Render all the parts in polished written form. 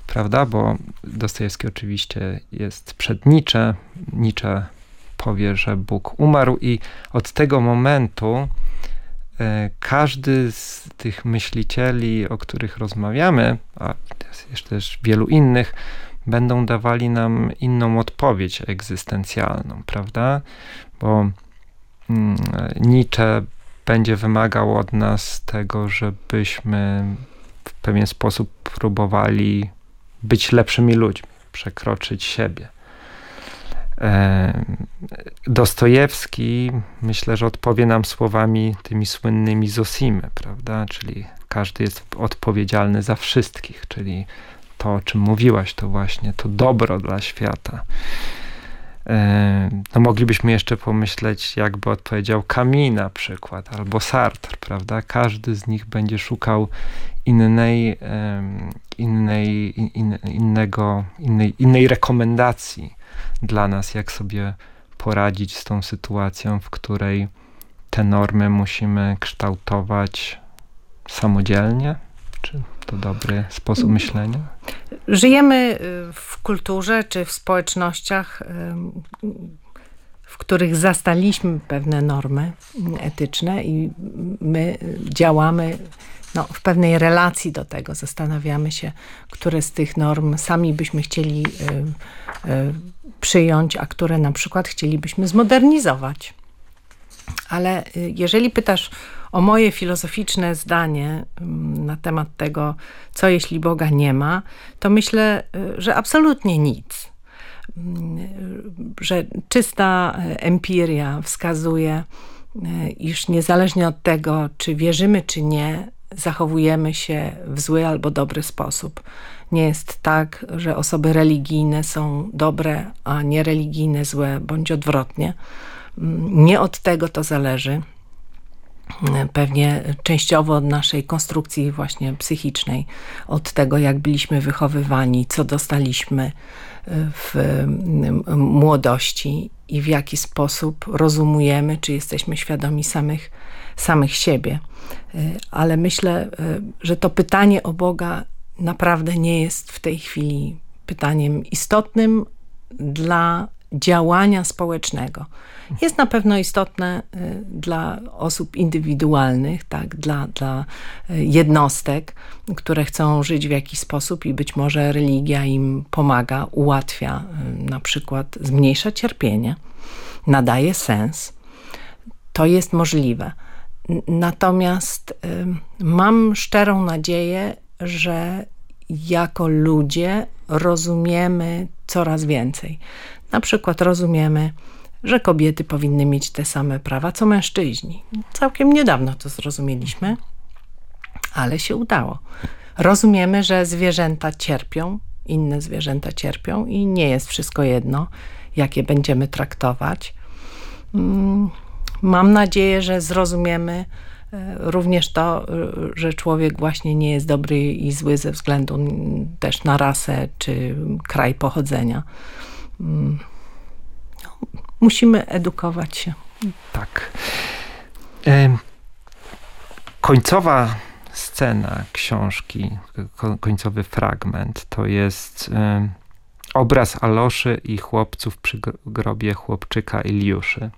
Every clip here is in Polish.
prawda? Bo Dostojewski oczywiście jest przed Nietzsche. Nietzsche powie, że Bóg umarł i od tego momentu każdy z tych myślicieli, o których rozmawiamy, a jest też wielu innych, będą dawali nam inną odpowiedź egzystencjalną, prawda? Bo Nietzsche będzie wymagał od nas tego, żebyśmy w pewien sposób próbowali być lepszymi ludźmi, przekroczyć siebie. Dostojewski, myślę, że odpowie nam słowami tymi słynnymi Zosimy, prawda? Czyli każdy jest odpowiedzialny za wszystkich, czyli to, o czym mówiłaś, to właśnie to dobro dla świata. No moglibyśmy jeszcze pomyśleć, jakby odpowiedział Camus na przykład, albo Sartre, prawda? Każdy z nich będzie szukał innej rekomendacji dla nas, jak sobie poradzić z tą sytuacją, w której te normy musimy kształtować samodzielnie. Czy to dobry sposób myślenia? Żyjemy w kulturze czy w społecznościach, w których zastaliśmy pewne normy etyczne i my działamy w pewnej relacji do tego. Zastanawiamy się, które z tych norm sami byśmy chcieli przyjąć, a które na przykład chcielibyśmy zmodernizować. Ale jeżeli pytasz o moje filozoficzne zdanie na temat tego, co jeśli Boga nie ma, to myślę, że absolutnie nic. Że czysta empiria wskazuje, iż niezależnie od tego, czy wierzymy, czy nie, zachowujemy się w zły albo dobry sposób. Nie jest tak, że osoby religijne są dobre, a niereligijne złe, bądź odwrotnie. Nie od tego to zależy. Pewnie częściowo od naszej konstrukcji właśnie psychicznej, od tego, jak byliśmy wychowywani, co dostaliśmy w młodości i w jaki sposób rozumujemy, czy jesteśmy świadomi samych siebie. Ale myślę, że to pytanie o Boga naprawdę nie jest w tej chwili pytaniem istotnym dla działania społecznego. Jest na pewno istotne dla osób indywidualnych, tak, dla jednostek, które chcą żyć w jakiś sposób i być może religia im pomaga, ułatwia, na przykład zmniejsza cierpienie, nadaje sens. To jest możliwe. Natomiast mam szczerą nadzieję, że jako ludzie rozumiemy coraz więcej. Na przykład rozumiemy, że kobiety powinny mieć te same prawa, co mężczyźni. Całkiem niedawno to zrozumieliśmy, ale się udało. Rozumiemy, że zwierzęta cierpią, inne zwierzęta cierpią i nie jest wszystko jedno, jakie będziemy traktować. Mam nadzieję, że zrozumiemy również to, że człowiek właśnie nie jest dobry i zły ze względu też na rasę czy kraj pochodzenia. Musimy edukować się. Tak. Końcowa scena książki, końcowy fragment, to jest obraz Aloszy i chłopców przy grobie chłopczyka Iliuszy.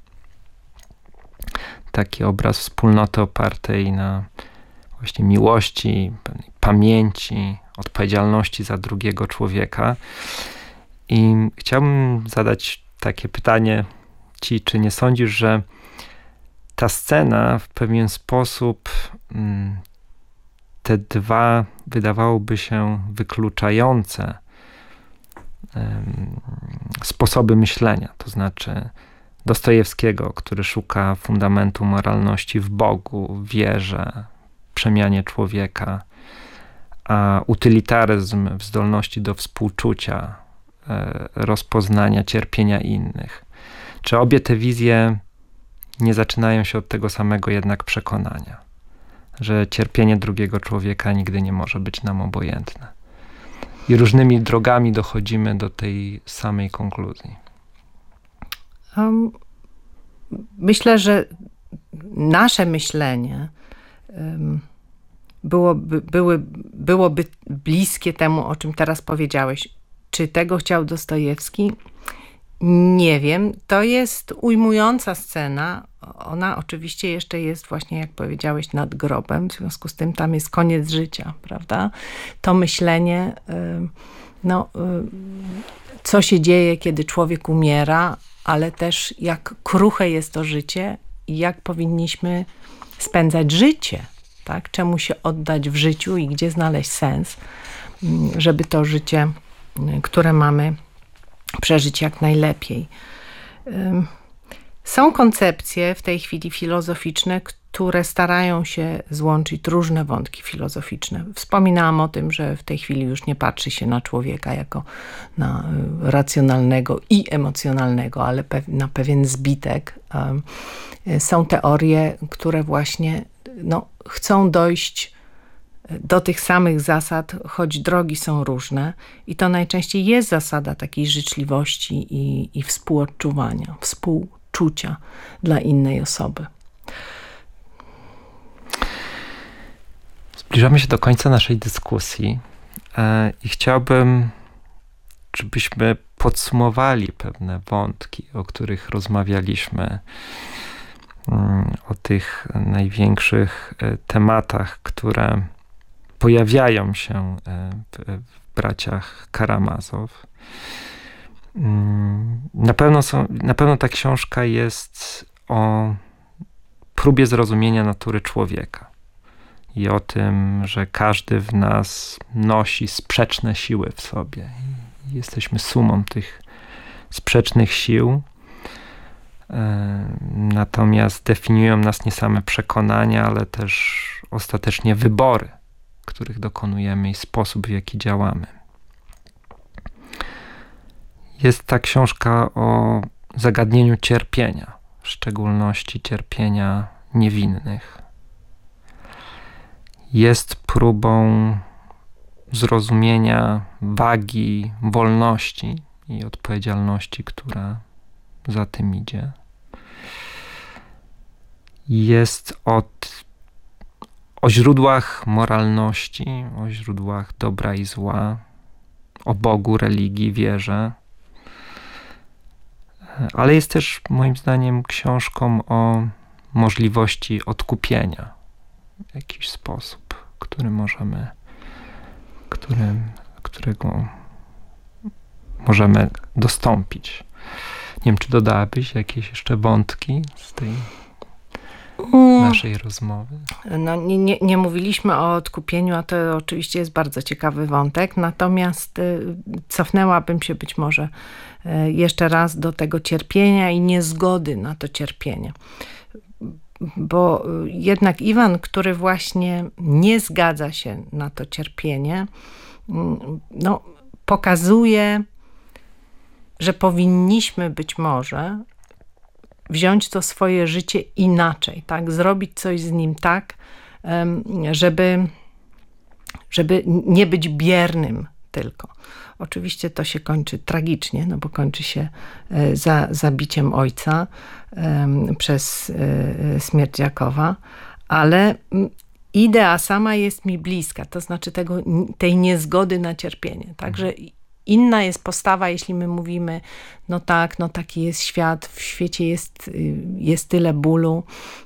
Taki obraz wspólnoty opartej na właśnie miłości, pewnej pamięci, odpowiedzialności za drugiego człowieka. I chciałbym zadać takie pytanie ci, czy nie sądzisz, że ta scena w pewien sposób te dwa wydawałoby się wykluczające sposoby myślenia, to znaczy Dostojewskiego, który szuka fundamentu moralności w Bogu, w wierze, przemianie człowieka, a utylitaryzm w zdolności do współczucia, rozpoznania cierpienia innych. Czy obie te wizje nie zaczynają się od tego samego jednak przekonania, że cierpienie drugiego człowieka nigdy nie może być nam obojętne? I różnymi drogami dochodzimy do tej samej konkluzji. Myślę, że nasze myślenie byłoby bliskie temu, o czym teraz powiedziałeś. Czy tego chciał Dostojewski? Nie wiem. To jest ujmująca scena. Ona oczywiście jeszcze jest właśnie, jak powiedziałeś, nad grobem. W związku z tym tam jest koniec życia, prawda? To myślenie, co się dzieje, kiedy człowiek umiera, ale też jak kruche jest to życie i jak powinniśmy spędzać życie, tak? Czemu się oddać w życiu i gdzie znaleźć sens, żeby to życie, które mamy, przeżyć jak najlepiej. Są koncepcje w tej chwili filozoficzne, które starają się złączyć różne wątki filozoficzne. Wspominałam o tym, że w tej chwili już nie patrzy się na człowieka jako na racjonalnego i emocjonalnego, ale na pewien zbitek. Są teorie, które właśnie chcą dojść do tych samych zasad, choć drogi są różne. I to najczęściej jest zasada takiej życzliwości i współodczuwania, współczucia dla innej osoby. Zbliżamy się do końca naszej dyskusji i chciałbym, żebyśmy podsumowali pewne wątki, o których rozmawialiśmy, o tych największych tematach, które pojawiają się w braciach Karamazow. Na pewno ta książka jest o próbie zrozumienia natury człowieka i o tym, że każdy w nas nosi sprzeczne siły w sobie. I jesteśmy sumą tych sprzecznych sił. Natomiast definiują nas nie same przekonania, ale też ostatecznie wybory, których dokonujemy i sposób, w jaki działamy. Jest ta książka o zagadnieniu cierpienia, w szczególności cierpienia niewinnych. Jest próbą zrozumienia wagi wolności i odpowiedzialności, która za tym idzie. Jest o źródłach moralności, o źródłach dobra i zła, o Bogu, religii, wierze. Ale jest też moim zdaniem książką o możliwości odkupienia w jakiś sposób, którego możemy dostąpić. Nie wiem, czy dodałabyś jakieś jeszcze wątki z tej naszej rozmowy? Nie mówiliśmy o odkupieniu, a to oczywiście jest bardzo ciekawy wątek, natomiast cofnęłabym się być może jeszcze raz do tego cierpienia i niezgody na to cierpienie. Bo jednak Iwan, który właśnie nie zgadza się na to cierpienie, pokazuje, że powinniśmy być może wziąć to swoje życie inaczej, tak? Zrobić coś z nim tak, żeby nie być biernym tylko. Oczywiście to się kończy tragicznie, bo kończy się zabiciem ojca przez śmierć Jakowa, ale idea sama jest mi bliska, to znaczy tej niezgody na cierpienie. Także inna jest postawa, jeśli my mówimy, taki jest świat, w świecie jest tyle bólu,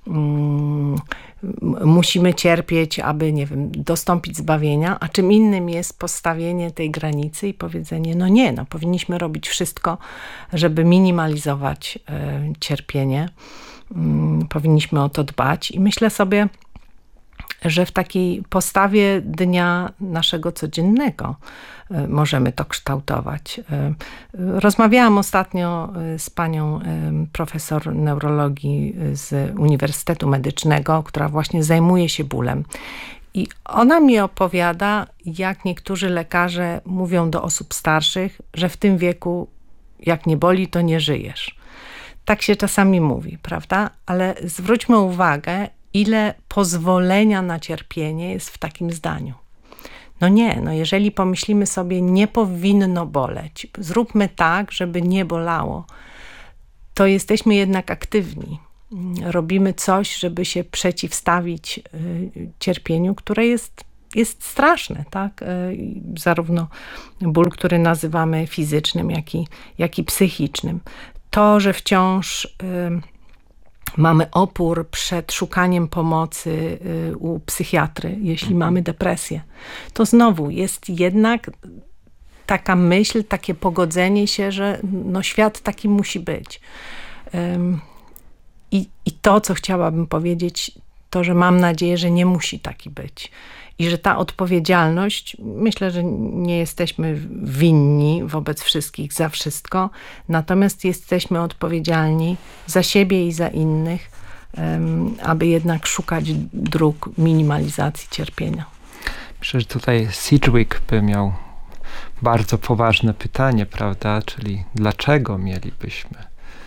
musimy cierpieć, aby, nie wiem, dostąpić zbawienia, a czym innym jest postawienie tej granicy i powiedzenie, powinniśmy robić wszystko, żeby minimalizować cierpienie, powinniśmy o to dbać i myślę sobie, że w takiej postawie dnia naszego codziennego możemy to kształtować. Rozmawiałam ostatnio z panią profesor neurologii z Uniwersytetu Medycznego, która właśnie zajmuje się bólem. I ona mi opowiada, jak niektórzy lekarze mówią do osób starszych, że w tym wieku jak nie boli, to nie żyjesz. Tak się czasami mówi, prawda? Ale zwróćmy uwagę, ile pozwolenia na cierpienie jest w takim zdaniu. Jeżeli pomyślimy sobie, nie powinno boleć, zróbmy tak, żeby nie bolało, to jesteśmy jednak aktywni. robimy coś, żeby się przeciwstawić cierpieniu, które jest straszne, tak? Zarówno ból, który nazywamy fizycznym, jak i psychicznym. To, że wciąż mamy opór przed szukaniem pomocy u psychiatry, jeśli mamy depresję, to znowu jest jednak taka myśl, takie pogodzenie się, że no świat taki musi być. I to, co chciałabym powiedzieć, to, że mam nadzieję, że nie musi taki być. I że ta odpowiedzialność, myślę, że nie jesteśmy winni wobec wszystkich za wszystko, natomiast jesteśmy odpowiedzialni za siebie i za innych, aby jednak szukać dróg minimalizacji cierpienia. Myślę, że tutaj Sidgwick by miał bardzo poważne pytanie, prawda? Czyli dlaczego mielibyśmy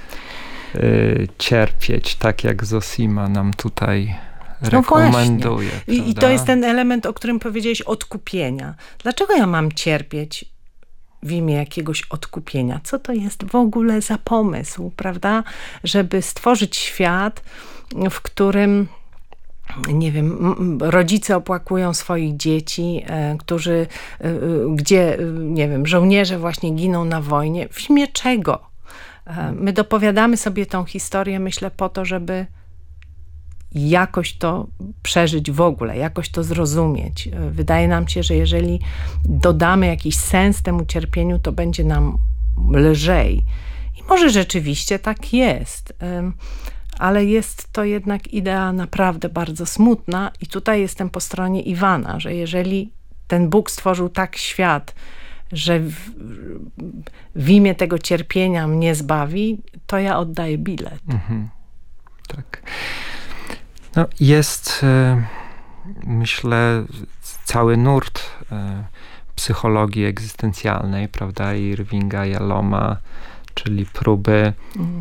cierpieć, tak jak Zosima nam tutaj rekomenduje. I to jest ten element, o którym powiedziałeś, odkupienia. Dlaczego ja mam cierpieć w imię jakiegoś odkupienia? Co to jest w ogóle za pomysł, prawda? Żeby stworzyć świat, w którym, nie wiem, rodzice opłakują swoich dzieci, gdzie, nie wiem, żołnierze właśnie giną na wojnie. W imię czego? My dopowiadamy sobie tą historię, myślę, po to, żeby jakoś to przeżyć w ogóle, jakoś to zrozumieć. Wydaje nam się, że jeżeli dodamy jakiś sens temu cierpieniu, to będzie nam lżej. I może rzeczywiście tak jest, ale jest to jednak idea naprawdę bardzo smutna i tutaj jestem po stronie Iwana, że jeżeli ten Bóg stworzył tak świat, że w imię tego cierpienia mnie zbawi, to ja oddaję bilet. Tak. No jest, myślę, cały nurt psychologii egzystencjalnej, prawda, Irvinga Yaloma, czyli próby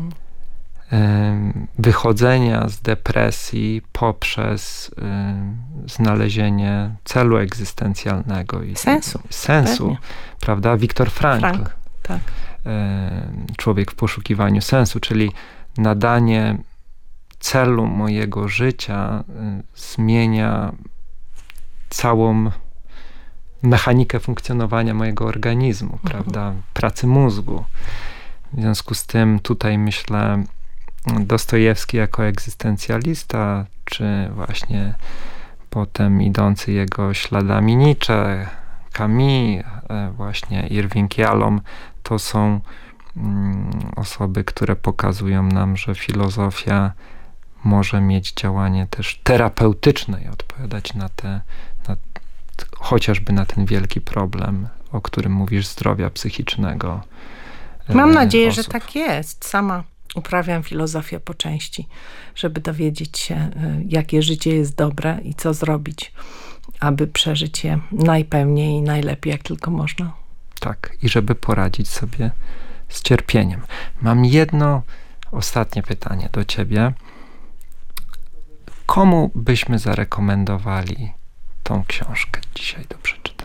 wychodzenia z depresji poprzez znalezienie celu egzystencjalnego i sensu, prawda? Viktor Frankl, tak. Człowiek w poszukiwaniu sensu, czyli nadanie celu mojego życia zmienia całą mechanikę funkcjonowania mojego organizmu, prawda? Pracy mózgu. W związku z tym tutaj myślę, Dostojewski jako egzystencjalista, czy właśnie potem idący jego śladami Nietzsche, Camus, właśnie Irving Yalom, to są osoby, które pokazują nam, że filozofia może mieć działanie też terapeutyczne i odpowiadać chociażby na ten wielki problem, o którym mówisz, zdrowia psychicznego. Mam nadzieję, że tak jest. Sama uprawiam filozofię po części, żeby dowiedzieć się, jakie życie jest dobre i co zrobić, aby przeżyć je najpełniej i najlepiej, jak tylko można. Tak, i żeby poradzić sobie z cierpieniem. Mam jedno ostatnie pytanie do ciebie. Komu byśmy zarekomendowali tą książkę dzisiaj do przeczytania?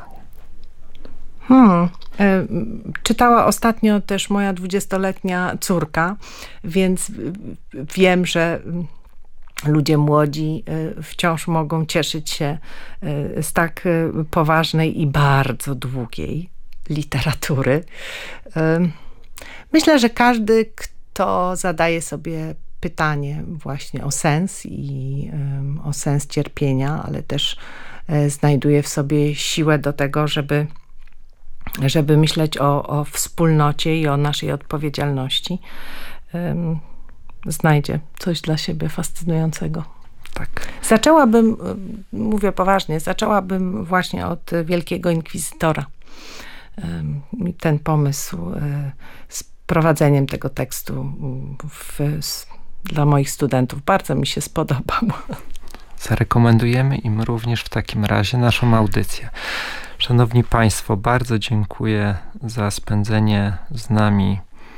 Czytała ostatnio też moja 20-letnia córka, więc wiem, że ludzie młodzi wciąż mogą cieszyć się z tak poważnej i bardzo długiej literatury. Myślę, że każdy, kto zadaje sobie pytanie właśnie o sens i o sens cierpienia, ale też znajduje w sobie siłę do tego, żeby myśleć o wspólnocie i o naszej odpowiedzialności, znajdzie coś dla siebie fascynującego. Tak. Mówię poważnie, zaczęłabym właśnie od Wielkiego Inkwizytora. Ten pomysł z prowadzeniem tego tekstu dla moich studentów bardzo mi się spodobał. Zarekomendujemy im również w takim razie naszą audycję. Szanowni Państwo, bardzo dziękuję za spędzenie z nami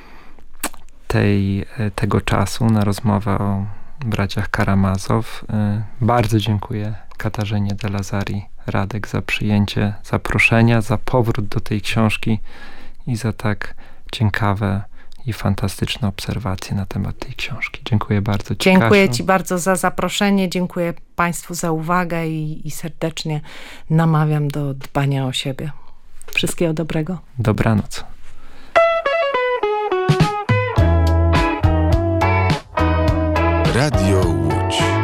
tego czasu na rozmowę o braciach Karamazow. Bardzo dziękuję Katarzynie de Lazari Radek za przyjęcie zaproszenia, za powrót do tej książki i za tak ciekawe i fantastyczne obserwacje na temat tej książki. Dziękuję bardzo Ci, Dziękuję Kasiu. Ci bardzo za zaproszenie, dziękuję Państwu za uwagę i serdecznie namawiam do dbania o siebie. Wszystkiego dobrego. Dobranoc. Radio Łódź.